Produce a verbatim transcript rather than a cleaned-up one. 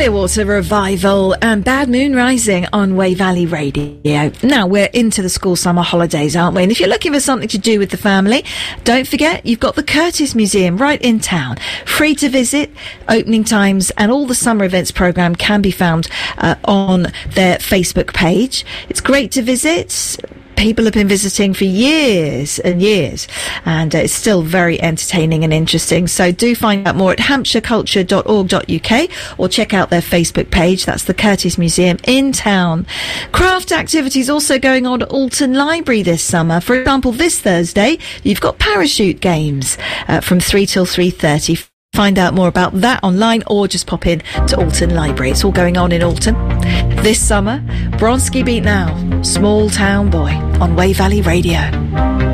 Clearwater Revival and Bad Moon Rising on Way Valley Radio. Now, we're into the school summer holidays, aren't we? And if you're looking for something to do with the family, don't forget, you've got the Curtis Museum right in town. Free to visit, opening times and all the summer events programme can be found uh, on their Facebook page. It's great to visit. People have been visiting for years and years, and uh, it's still very entertaining and interesting. So do find out more at hampshire culture dot org dot U K or check out their Facebook page. That's the Curtis Museum in town. Craft activities also going on at Alton Library this summer. For example, this Thursday, you've got parachute games uh, from three till three thirty. Find out more about that online or just pop in to Alton Library. It's all going on in Alton. This summer, Bronski Beat Now, Small Town Boy on Way Valley Radio.